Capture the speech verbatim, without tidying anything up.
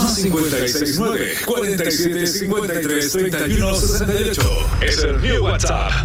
Más cincuenta y seis nueve, cuarenta y siete, cincuenta y tres, treinta y uno, sesenta y ocho. Es el New WhatsApp.